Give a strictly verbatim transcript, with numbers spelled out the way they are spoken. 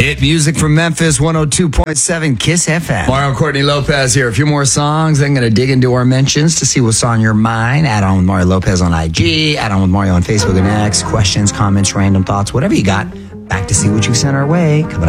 Hit music from Memphis, one oh two point seven Kiss F M. Mario and Courtney Lopez here. A few more songs. Then going to dig into our mentions to see what's on your mind. Add on with Mario Lopez on I G. Add on with Mario on Facebook and X. Questions, comments, random thoughts, whatever you got. Back to see what you sent our way. Coming up.